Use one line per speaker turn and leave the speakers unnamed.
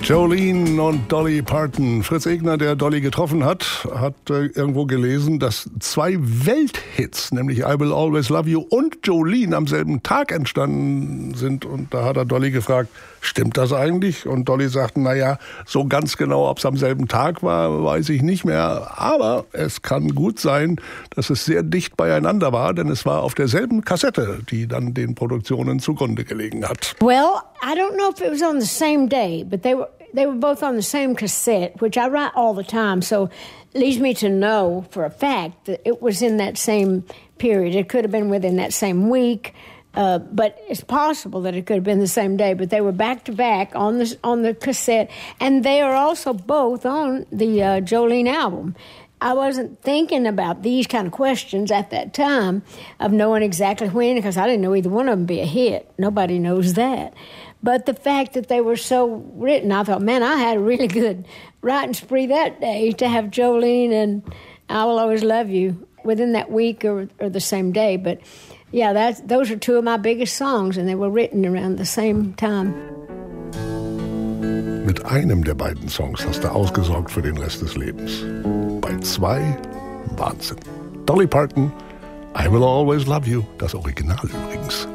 Jolene und Dolly Parton. Fritz Egner, der Dolly getroffen hat, hat irgendwo gelesen, dass 2 Welthits, nämlich I Will Always Love You und Jolene, am selben Tag entstanden sind. Und da hat er Dolly gefragt, stimmt das eigentlich? Und Dolly sagte, naja, so ganz genau, ob es am selben Tag war, weiß ich nicht mehr. Aber es kann gut sein, dass es sehr dicht beieinander war, denn es war auf derselben Kassette, die dann den Produktionen zugrunde gelegen hat.
Well, I don't know if it was on the same day, but they were both on the same cassette, which I write all the time, so it leads me to know for a fact that it was in that same period. It could have been within that same week, but it's possible that it could have been the same day. But they were back to back on the cassette, and they are also both on the Jolene album. I wasn't thinking about these kind of questions at that time of knowing exactly when, because I didn't know either one of them would be a hit. Nobody knows that. But the fact that they were so written, I thought, man, I had a really good writing spree that day to have Jolene and I Will Always Love You within that week or the same day. But yeah, those are 2 of my biggest songs, and they were written around the same time.
Mit einem der beiden Songs hast du ausgesorgt für den Rest des Lebens. Bei 2 Wahnsinn. Dolly Parton, I Will Always Love You, das Original übrigens.